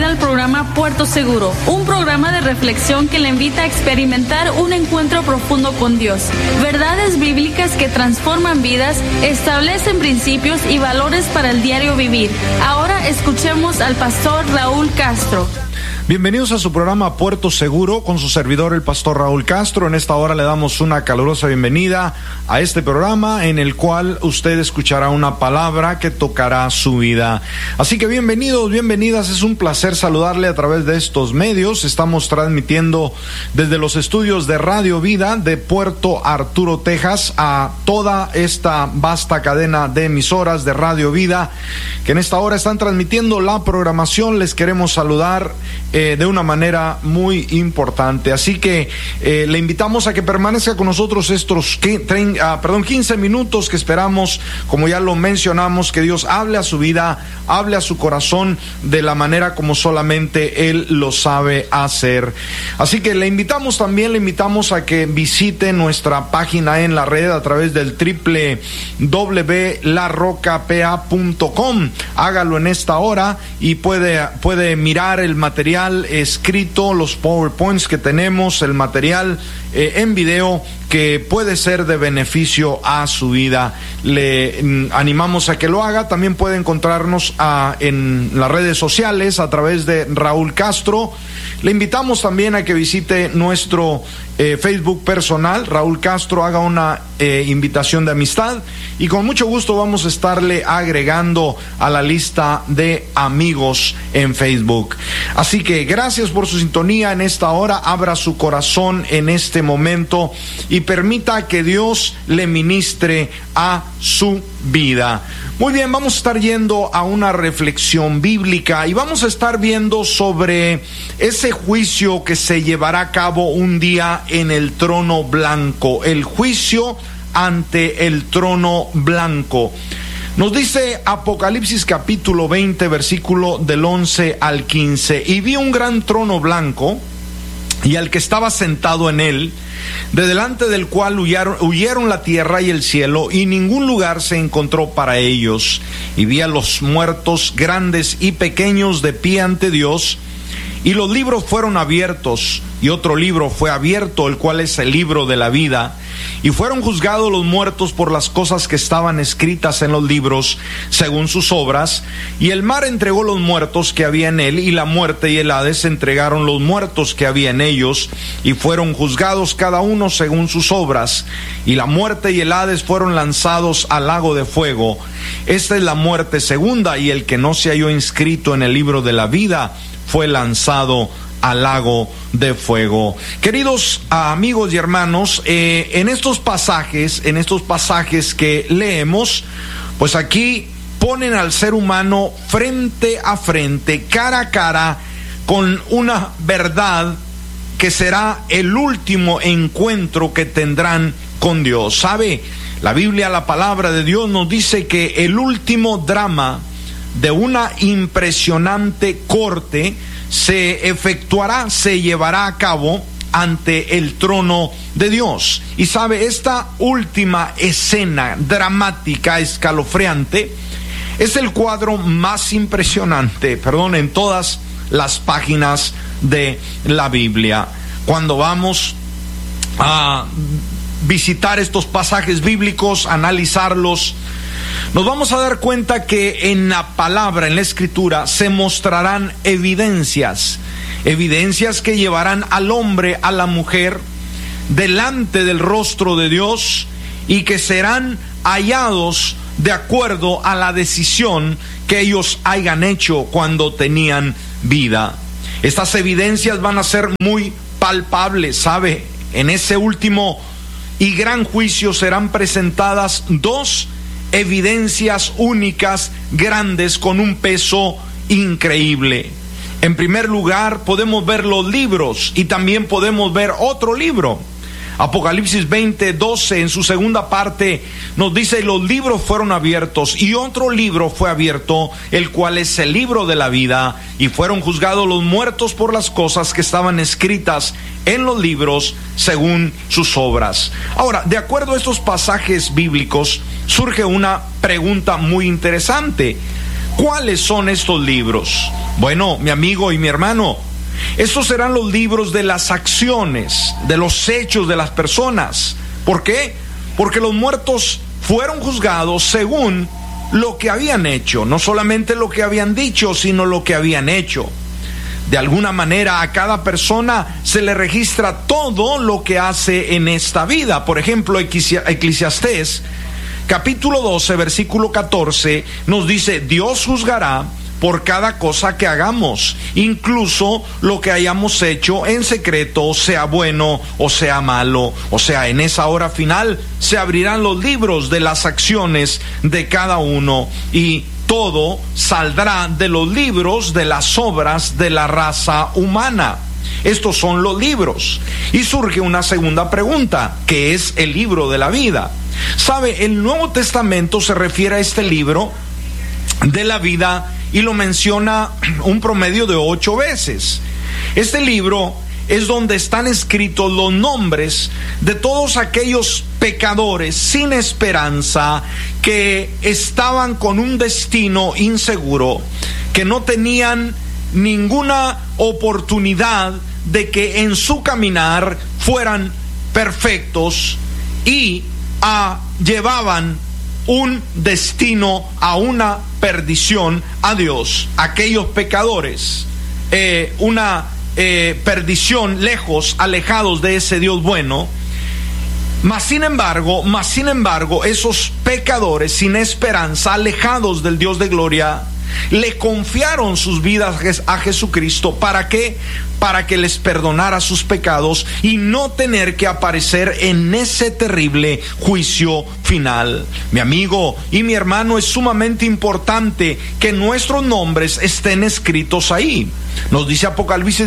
al programa Puerto Seguro, un programa de reflexión que le invita a experimentar un encuentro profundo con Dios. Verdades bíblicas que transforman vidas, establecen principios y valores para el diario vivir. Ahora escuchemos al pastor Raúl Castro. Bienvenidos a su programa Puerto Seguro con su servidor, el pastor Raúl Castro. En esta hora le damos una calurosa bienvenida a este programa en el cual usted escuchará una palabra que tocará su vida. Así que bienvenidos, bienvenidas. Es un placer saludarle a través de estos medios. Estamos transmitiendo desde los estudios de Radio Vida de Puerto Arturo, Texas, a toda esta vasta cadena de emisoras de Radio Vida que en esta hora están transmitiendo la programación. Les queremos saludar de una manera muy importante. Así que le invitamos a que permanezca con nosotros estos 15 minutos que esperamos, como ya lo mencionamos, que Dios hable a su vida, hable a su corazón de la manera como solamente Él lo sabe hacer. Así que le invitamos a que visite nuestra página en la red a través del www.larocapa.com. Hágalo en esta hora y puede mirar el material escrito, los PowerPoints que tenemos, el material en video que puede ser de beneficio a su vida. Le animamos a que lo haga. También puede encontrarnos en las redes sociales a través de Raúl Castro. Le invitamos también a que visite nuestro Facebook personal, Raúl Castro. Haga una invitación de amistad y con mucho gusto vamos a estarle agregando a la lista de amigos en Facebook. Así que gracias por su sintonía en esta hora. Abra su corazón en este momento y permita que Dios le ministre a su vida. Muy bien, vamos a estar yendo a una reflexión bíblica y vamos a estar viendo sobre ese juicio que se llevará a cabo un día en el trono blanco, el juicio ante el trono blanco. Nos dice Apocalipsis capítulo 20, versículo del 11 al 15: y vi un gran trono blanco y al que estaba sentado en él, de delante del cual huyeron la tierra y el cielo, y ningún lugar se encontró para ellos. Y vi a los muertos, grandes y pequeños, de pie ante Dios, y los libros fueron abiertos, y otro libro fue abierto, el cual es el libro de la vida, y fueron juzgados los muertos por las cosas que estaban escritas en los libros según sus obras. Y el mar entregó los muertos que había en él, y la muerte y el Hades entregaron los muertos que había en ellos, y fueron juzgados cada uno según sus obras. Y la muerte y el Hades fueron lanzados al lago de fuego. Esta es la muerte segunda, y el que no se halló inscrito en el libro de la vida fue lanzado al lago de fuego. Queridos amigos y hermanos, en estos pasajes que leemos, pues aquí ponen al ser humano frente a frente, cara a cara, con una verdad que será el último encuentro que tendrán con Dios. ¿Sabe? La Biblia, la palabra de Dios, nos dice que el último drama de una impresionante corte se efectuará, se llevará a cabo ante el trono de Dios. Y sabe, esta última escena dramática, escalofriante, es el cuadro más impresionante, en todas las páginas de la Biblia. Cuando vamos a visitar estos pasajes bíblicos, analizarlos, nos vamos a dar cuenta que en la palabra, en la escritura, se mostrarán evidencias que llevarán al hombre, a la mujer, delante del rostro de Dios, y que serán hallados de acuerdo a la decisión que ellos hayan hecho cuando tenían vida. Estas evidencias van a ser muy palpables, ¿sabe? En ese último y gran juicio serán presentadas dos evidencias únicas, grandes, con un peso increíble. En primer lugar, podemos ver los libros y también podemos ver otro libro. Apocalipsis 20:12, en su segunda parte, nos dice: los libros fueron abiertos, y otro libro fue abierto, el cual es el libro de la vida, y fueron juzgados los muertos por las cosas que estaban escritas en los libros según sus obras. Ahora, de acuerdo a estos pasajes bíblicos, surge una pregunta muy interesante: ¿Cuáles son estos libros? Bueno, mi amigo y mi hermano, estos serán los libros de las acciones, de los hechos de las personas. ¿Por qué? Porque los muertos fueron juzgados según lo que habían hecho, no solamente lo que habían dicho, sino lo que habían hecho. De alguna manera a cada persona se le registra todo lo que hace en esta vida. Por ejemplo, Eclesiastés capítulo 12, versículo 14 nos dice: Dios juzgará por cada cosa que hagamos, incluso lo que hayamos hecho en secreto, sea bueno o sea malo. O sea, en esa hora final se abrirán los libros de las acciones de cada uno, y todo saldrá de los libros de las obras de la raza humana. Estos son los libros. Y surge una segunda pregunta: ¿qué es el libro de la vida? ¿Sabe? El Nuevo Testamento se refiere a este libro de la vida y lo menciona un promedio de 8 veces. Este libro es donde están escritos los nombres de todos aquellos pecadores sin esperanza, que estaban con un destino inseguro, que no tenían ninguna oportunidad de que en su caminar fueran perfectos, y llevaban un destino a una perdición a Dios. Aquellos pecadores, una perdición lejos, alejados de ese Dios bueno. Mas sin embargo, esos pecadores sin esperanza, alejados del Dios de gloria, le confiaron sus vidas a Jesucristo. ¿Para qué? Para que les perdonara sus pecados y no tener que aparecer en ese terrible juicio final. Mi amigo y mi hermano, es sumamente importante que nuestros nombres estén escritos ahí. Nos dice Apocalipsis